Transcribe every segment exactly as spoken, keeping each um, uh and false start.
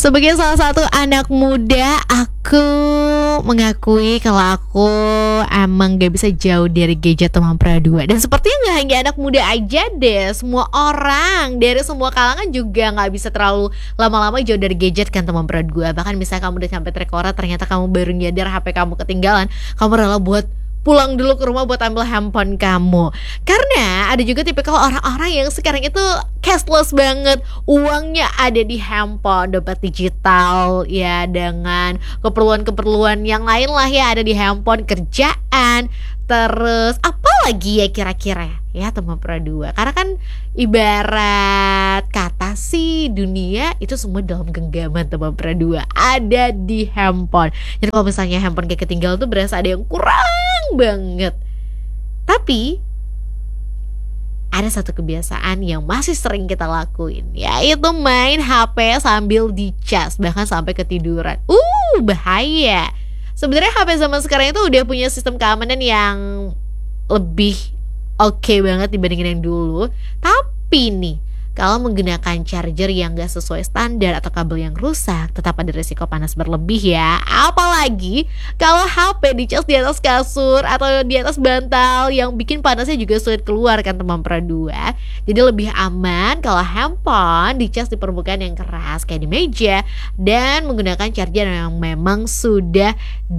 Sebagai salah satu anak muda, aku mengakui kalau aku emang gak bisa jauh dari gadget teman dua. Dan sepertinya gak hanya anak muda aja deh, semua orang dari semua kalangan juga gak bisa terlalu lama-lama jauh dari gadget kan teman dua. Bahkan misalnya kamu udah sampai terkorat, ternyata kamu baru nyadar H P kamu ketinggalan, kamu rela buat pulang dulu ke rumah buat ambil handphone kamu. Karena ada juga tipikal orang-orang yang sekarang itu cashless banget, uangnya ada di handphone, dompet digital ya, dengan keperluan-keperluan yang lain lah ya ada di handphone, kerjaan, terus apa lagi ya kira-kira ya teman dua. Karena kan ibarat kata sih dunia itu semua dalam genggaman teman dua, ada di handphone. Jadi kalau misalnya handphone kayak ketinggalan tuh berasa ada yang kurang banget. Tapi ada satu kebiasaan yang masih sering kita lakuin, yaitu main H P sambil dicas, bahkan sampai ketiduran. Uh, bahaya. Sebenarnya H P zaman sekarang itu udah punya sistem keamanan yang lebih oke okay banget dibandingin yang dulu. Tapi nih, kalau menggunakan charger yang gak sesuai standar atau kabel yang rusak, tetap ada risiko panas berlebih ya. Apalagi kalau H P dicas di atas kasur atau di atas bantal yang bikin panasnya juga sulit keluar kan teman dua. Jadi lebih aman kalau handphone dicas di permukaan yang keras kayak di meja dan menggunakan charger yang memang sudah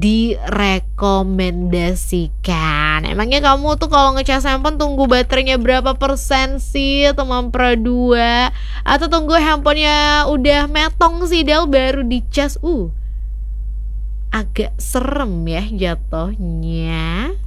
direkomendasikan. Emangnya kamu tuh kalau ngecas handphone tunggu baterainya berapa persen sih teman dua? Atau tunggu handphonenya udah metong sih Del baru dicas? Uh agak serem ya jatuhnya.